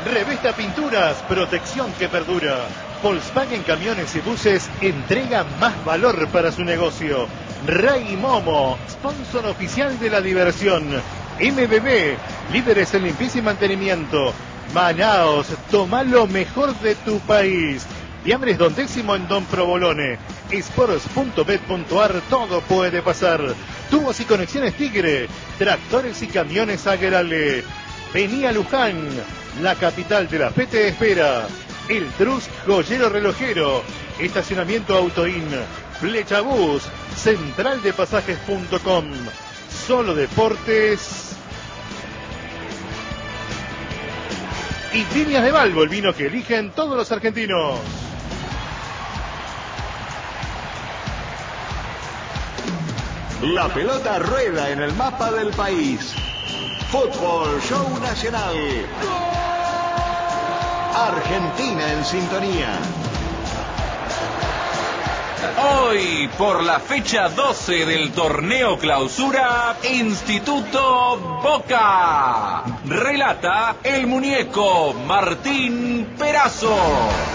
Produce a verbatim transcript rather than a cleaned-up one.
Revista Pinturas, protección que perdura. Volkswagen Camiones y Buses entrega más valor para su negocio. Ray Momo, sponsor oficial de la diversión. M B B, líderes en limpieza y mantenimiento. Manaos, toma lo mejor de tu país. Fiambres Don Décimo en Don Provolone. Sports punto bet punto ar, todo puede pasar. Tubos y conexiones Tigre. Tractores y camiones Aguerale. Vení a Luján, la capital de la fe te espera. El Trus Joyero Relojero. Estacionamiento Autoin. Flechabús. Central de Pasajes punto com. Solo Deportes. Y Viñas de Balbo, el vino que eligen todos los argentinos. La pelota rueda en el mapa del país. Fútbol Show Nacional. Argentina en sintonía. Hoy, por la fecha doce del torneo clausura, Instituto Boca. Relata el muñeco Martín Perazo.